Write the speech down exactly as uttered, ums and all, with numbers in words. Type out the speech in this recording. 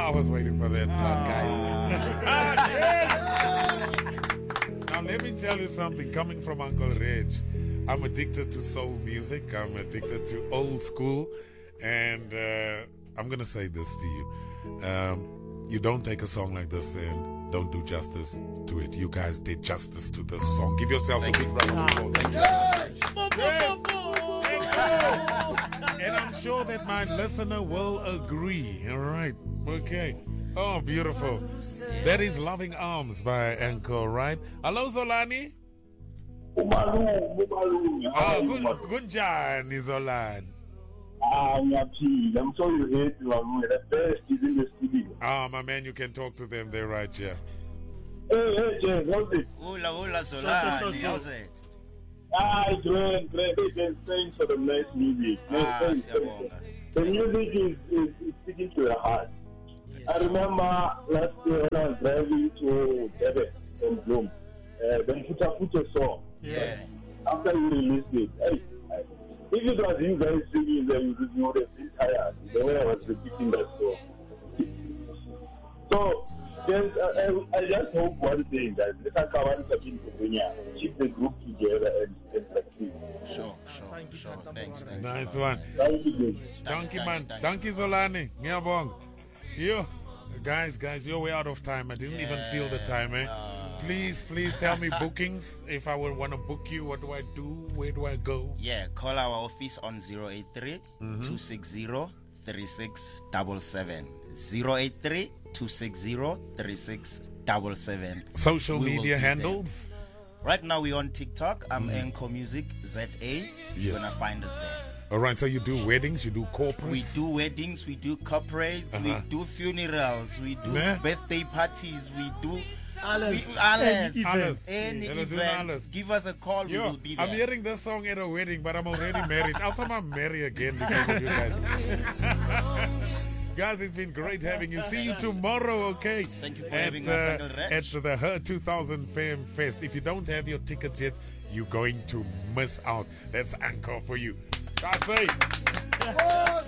I was waiting for that one, guys. Ah, yes. Now, let me tell you something. Coming from Uncle Reg, I'm addicted to soul music. I'm addicted to old school. And uh, I'm going to say this to you. Um, you don't take a song like this and don't do justice to it. You guys did justice to this song. Give yourselves a big round of applause. Yes. Yes. And I'm sure that my listener will agree. All right. Okay. Oh, beautiful. That is Loving Arms by Anchor, right? Hello, Zolani. Umalu, Umalu. Oh, good, good John, Zolan. Ah, I'm sorry you hate Umalu. The best is in the studio. Ah, my man, you can talk to them. They're right here. Hey, hey, James, what's it? Hola, hola, Zolani. How's it? Ah, it's great, great. Hey, thanks for the nice music. Ah, Thanks, thanks. The music is, is, is speaking to your heart. Yes. I remember last year when I was driving to Durban and Bloom, uh, then put a put a song. Yeah. After you released it, hey, if it was you guys singing, then you would have been tired. The way I was repeating that song. So, then uh, I, I just hope one thing that the Kakawan keep the group together and, and succeed. Sure, sure, sure. Thanks, thanks. Nice one. Donkey man. Donkey Zolani. Ngiyabonga. You, guys, guys, you're way out of time. I didn't even feel the time, eh? Please, please tell me bookings. If I would want to book you, what do I do? Where do I go? Yeah, call our office on zero eight three, two six zero, three six seven seven. zero eight three, two six zero, three six seven seven. Social we media handles? There. Right now we're on TikTok. I'm mm. Anchor Music Z A. You're going to find us there. All right, so you do weddings, you do corporates? We do weddings, we do corporates, uh-huh. we do funerals, we do nah. birthday parties, we do... Alles. We, alles. Any alles. Any Any event. alles. Give us a call, Yo, we will be there. I'm hearing this song at a wedding, but I'm already married. I'll somehow marry again because of you guys. Guys, it's been great having you. See you tomorrow, okay? Thank you for at, having uh, us, Uncle Reg. At the Her two thousand Fame Fest. If you don't have your tickets yet, you're going to miss out. That's Anchor for you. I say.